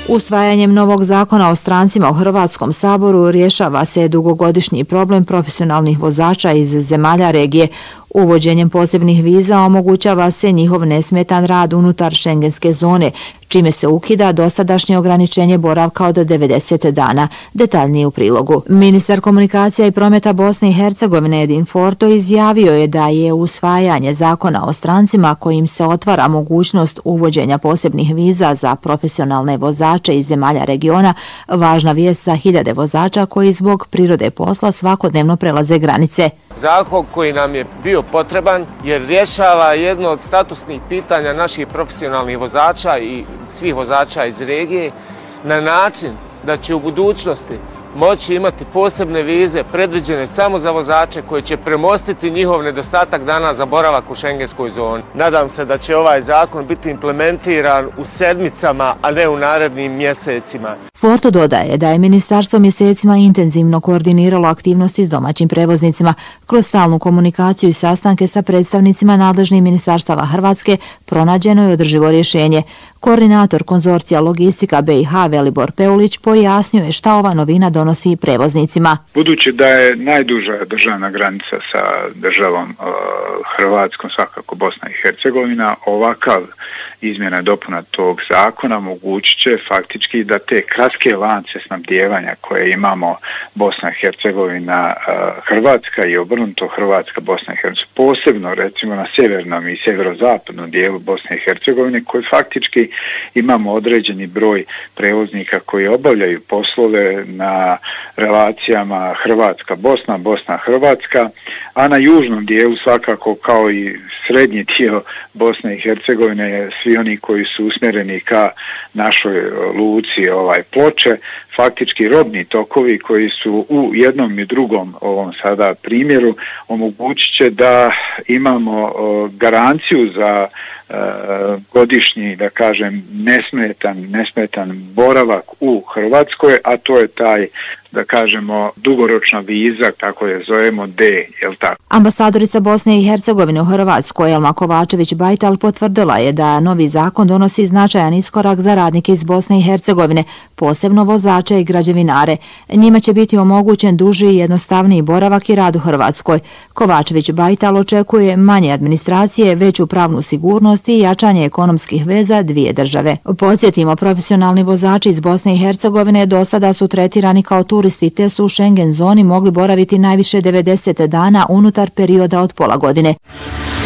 Usvajanjem novog zakona o strancima u Hrvatskom saboru rješava se dugogodišnji problem profesionalnih vozača iz zemalja regije. Uvođenjem posebnih viza omogućava se njihov nesmetan rad unutar šengenske zone, čime se ukida dosadašnje ograničenje boravka od 90 dana. Detaljnije u prilogu. Ministar komunikacija i prometa Bosne i Hercegovine Edin Forto izjavio je da je usvajanje zakona o strancima kojim se otvara mogućnost uvođenja posebnih viza za profesionalne vozače iz zemalja regiona važna vijest za hiljade vozača koji zbog prirode posla svakodnevno prelaze granice. Zakon koji nam je bio potreban jer rješava jedno od statusnih pitanja naših profesionalnih vozača i svih vozača iz regije na način da će u budućnosti moći imati posebne vize predviđene samo za vozače koji će premostiti njihov nedostatak dana za boravak u šengenskoj zoni. Nadam se da će ovaj zakon biti implementiran u sedmicama, a ne u narednim mjesecima. Forto dodaje da je ministarstvo mjesecima intenzivno koordiniralo aktivnosti s domaćim prevoznicima. Kroz stalnu komunikaciju i sastanke sa predstavnicima nadležnih ministarstava Hrvatske pronađeno je održivo rješenje. Koordinator konzorcija Logistika BiH Velibor Peulić pojasnio je šta ova novina donosi prevoznicima. Budući da je najduža državna granica sa državom Hrvatskom, svakako Bosna i Hercegovina, ovakav izmjena i dopuna tog zakona mogućit će faktički da te kratke lance snabdijevanja koje imamo Bosna i Hercegovina, Hrvatska i obrnuto Hrvatska, Bosna i Hercegovina, posebno recimo na sjevernom i sjeverozapadnom dijelu Bosne i Hercegovine, koji faktički imamo određeni broj prevoznika koji obavljaju poslove na relacijama Hrvatska-Bosna, Bosna-Hrvatska, a na južnom dijelu svakako kao i srednji dio Bosne i Hercegovine, svi oni koji su usmjereni ka našoj luci Ploče, faktički robni tokovi koji su u jednom i drugom ovom sada primjeru omogućit će da imamo garanciju za godišnji, da kažem, nesmetan boravak u Hrvatskoj, a to je taj, da kažemo, dugoročna viza, tako je zovemo D, jel tako? Ambasadorica Bosne i Hercegovine u Hrvatskoj Elma Kovačević-Bajtal potvrdila je da novi zakon donosi značajan iskorak za radnike iz Bosne i Hercegovine, posebno vozače i građevinare. Njima će biti omogućen duži i jednostavniji boravak i rad u Hrvatskoj. Kovačević-Bajtal očekuje manje administracije, veću pravnu sigurnost i jačanje ekonomskih veza dvije države. Podsjetimo, profesionalni vozači iz Bosne i Hercegovine do sada su tretirani kao turisti te su u Schengen zoni mogli boraviti najviše 90 dana unutar perioda od pola godine.